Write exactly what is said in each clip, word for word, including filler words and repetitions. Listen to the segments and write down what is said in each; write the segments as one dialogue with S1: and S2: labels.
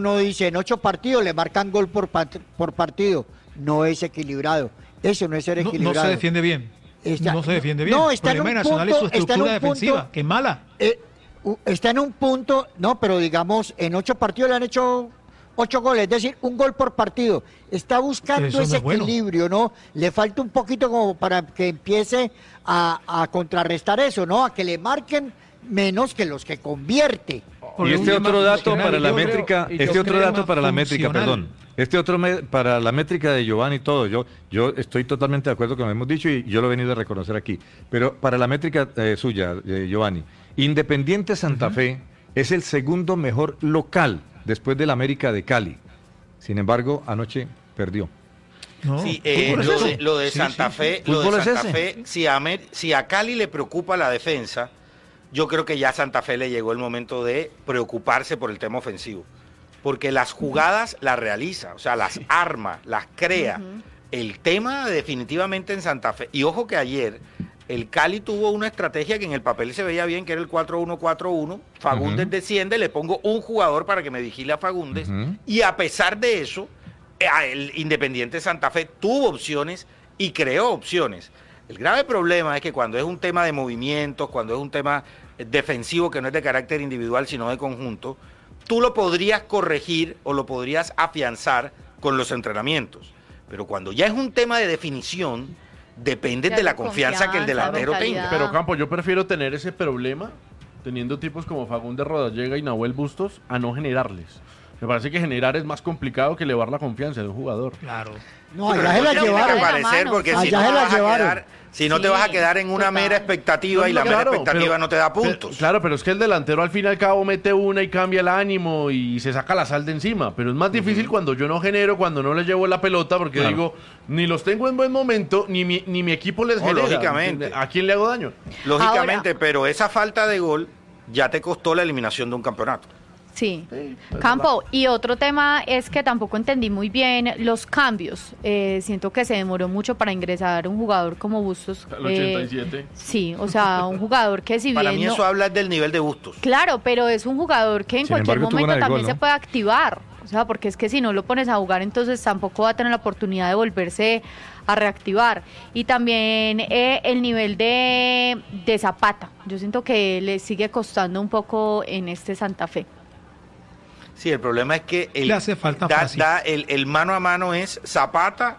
S1: uno dice, en ocho partidos le marcan gol por, por partido. No es equilibrado. Eso no es ser equilibrado.
S2: No, no se defiende bien.
S1: Está,
S2: no se defiende bien.
S1: No, está
S2: el problema
S1: en un
S2: Nacional
S1: punto,
S2: es su estructura defensiva,
S1: punto,
S2: que es mala.
S1: Eh, está en un punto, no, pero digamos, en ocho partidos le han hecho ocho goles, es decir, un gol por partido. Está buscando
S2: Eso no
S1: ese
S2: es bueno.
S1: equilibrio, ¿no? Le falta un poquito como para que empiece a, a contrarrestar eso, ¿no? A que le marquen menos que los que convierte.
S3: Y este otro dato para la métrica, este otro dato para la métrica, perdón. Este otro me, para la métrica de Giovanni y todo, yo yo estoy totalmente de acuerdo con lo que hemos dicho y yo lo he venido a reconocer aquí. Pero para la métrica eh, suya, eh, Giovanni, Independiente Santa uh-huh. Fe es el segundo mejor local después del América de Cali. Sin embargo, anoche perdió.
S4: No, sí, eh, lo, de, lo de Santa sí, Fe, sí. lo de Santa Fe, si a, Mer, si a Cali le preocupa la defensa, yo creo que ya a Santa Fe le llegó el momento de preocuparse por el tema ofensivo. Porque las jugadas las realiza, o sea, las sí. arma, las crea. Uh-huh. El tema definitivamente en Santa Fe. Y ojo que ayer el Cali tuvo una estrategia que en el papel se veía bien, que era el cuatro uno cuatro uno. Fagundes uh-huh. desciende, le pongo un jugador para que me vigile a Fagundes. Uh-huh. Y a pesar de eso, el Independiente Santa Fe tuvo opciones y creó opciones. El grave problema es que cuando es un tema de movimientos, cuando es un tema defensivo que no es de carácter individual, sino de conjunto, tú lo podrías corregir o lo podrías afianzar con los entrenamientos. Pero cuando ya es un tema de definición, depende de la confianza, confianza que el delantero tenga.
S5: Pero Campo, yo prefiero tener ese problema teniendo tipos como Fagundes Rodallega y Nahuel Bustos a no generarles. Me parece que generar es más complicado que elevar la confianza de un jugador.
S2: Claro.
S1: No, allá se la llevaron.
S4: Parecer porque si no, te vas a quedar, si no sí, te vas a quedar en una total. mera expectativa no, y la claro, mera expectativa pero, no te da puntos.
S5: Pero, claro, pero es que el delantero al fin y al cabo mete una y cambia el ánimo y se saca la sal de encima. Pero es más difícil uh-huh. cuando yo no genero, cuando no les llevo la pelota, porque claro. digo, ni los tengo en buen momento, ni mi, ni mi equipo les
S4: no,
S5: genera.
S4: Lógicamente.
S5: ¿A quién le hago daño?
S4: Lógicamente,
S6: Ahora,
S4: pero esa falta de gol ya te costó la eliminación de un campeonato.
S6: Sí, sí Campo, y otro tema es que tampoco entendí muy bien los cambios. Eh, siento que se demoró mucho para ingresar un jugador como Bustos.
S5: Al ochenta y siete.
S6: Eh, sí, o sea, un jugador que si bien...
S4: Para mí
S6: no,
S4: eso habla del nivel de Bustos.
S6: Claro, pero es un jugador que en Sin cualquier embargo, momento también gol, ¿no? se puede activar. O sea, porque es que si no lo pones a jugar, entonces tampoco va a tener la oportunidad de volverse a reactivar. Y también eh, el nivel de, de Zapata. Yo siento que le sigue costando un poco en este Santa Fe.
S4: Sí, el problema es que el,
S2: le hace falta
S4: da, da el, el mano a mano es Zapata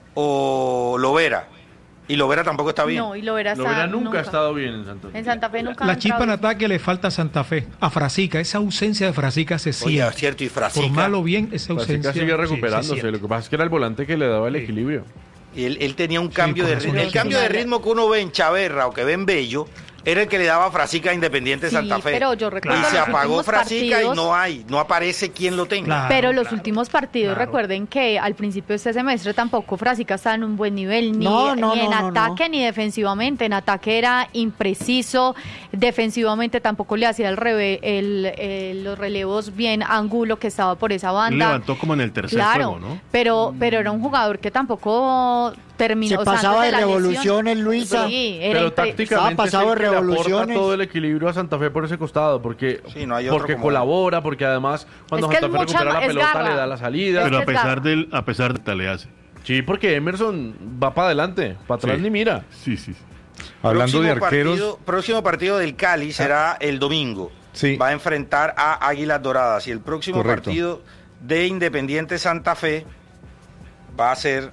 S4: o Lovera. Y Lovera tampoco está bien.
S6: No, y Lovera, está,
S5: Lovera nunca,
S6: nunca
S5: ha estado bien en Santa Fe.
S6: En Santa Fe nunca.
S2: La, la chispa en ataque le falta a Santa Fe. A Frasica, esa ausencia de Frasica se siente.
S4: Oye, cierto, y Frasica.
S2: Por mal o bien, esa ausencia.
S5: Frasica sigue recuperándose. Sí, lo que pasa es que era el volante que le daba el sí. equilibrio.
S4: Y él, él tenía un cambio sí, de ritmo. El cambio
S6: sí,
S4: de ritmo que uno ve en Chaverra o que ve en Bello era el que le daba Frasica a Independiente
S6: sí,
S4: Santa Fe.
S6: Pero yo recuerdo
S4: y se apagó Frasica
S6: partidos,
S4: y no hay, no aparece quien lo tenga.
S6: Claro, pero los
S4: claro,
S6: últimos partidos, claro. recuerden que al principio de este semestre tampoco Frasica estaba en un buen nivel, ni,
S1: no, no,
S6: ni en
S1: no,
S6: ataque
S1: no.
S6: ni defensivamente. En ataque era impreciso, defensivamente tampoco le hacía el reve, el, el, los relevos bien Angulo, que estaba por esa banda.
S7: Levantó como en el tercer
S6: claro,
S7: juego, ¿no?
S6: Pero, pero era un jugador que tampoco... terminó,
S1: se pasaba
S6: de,
S1: de revoluciones, Luisa.
S6: Sí,
S5: era pero
S6: impre...
S5: tácticamente
S1: pasado
S5: es el
S1: de
S5: que
S1: revoluciones.
S5: Le aporta todo el equilibrio a Santa Fe por ese costado, porque,
S4: sí, no hay
S5: porque colabora, porque además cuando
S6: es
S5: Santa Fe recupera la pelota garra. le da la salida.
S7: Pero
S6: es
S7: a pesar del, a pesar de tal le hace.
S5: Sí, porque Emerson va para adelante, para atrás
S7: sí.
S5: ni mira.
S7: Sí, sí.
S3: Hablando
S4: próximo
S3: de arqueros,
S4: partido, próximo partido del Cali será el domingo.
S3: Sí.
S4: Va a enfrentar a Águilas Doradas y el próximo
S3: Correcto.
S4: partido de Independiente Santa Fe va a ser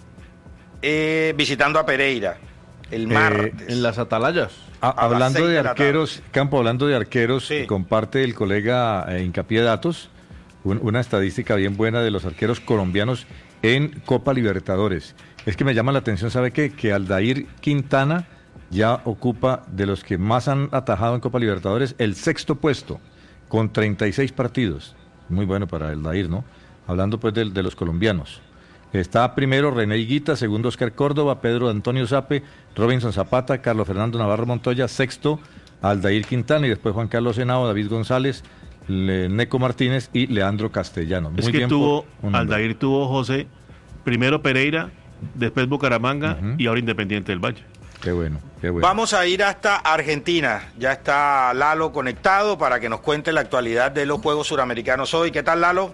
S4: eh, visitando a Pereira el martes.
S5: Eh, en las Atalayas.
S3: A, hablando de, de arqueros, Campo, hablando de arqueros,
S4: sí.
S3: comparte el colega eh, Hincapié Datos un, una estadística bien buena de los arqueros colombianos en Copa Libertadores. Es que me llama la atención, ¿sabe qué? Que Aldair Quintana ya ocupa, de los que más han atajado en Copa Libertadores, el sexto puesto, con treinta y seis partidos. Muy bueno para Aldair, ¿no? Hablando pues de, de los colombianos. Está primero René Higuita, segundo Oscar Córdoba, Pedro Antonio Zape, Robinson Zapata, Carlos Fernando Navarro Montoya, sexto Aldair Quintana y después Juan Carlos Henao, David González, Le, Neco Martínez y Leandro Castellano. Muy
S7: es que
S3: bien
S7: tuvo, Aldair tuvo, José, primero Pereira, después Bucaramanga uh-huh. y ahora Independiente del Valle.
S3: Qué bueno, qué bueno.
S4: Vamos a ir hasta Argentina. Ya está Lalo conectado para que nos cuente la actualidad de los Juegos Suramericanos hoy. ¿Qué tal, Lalo?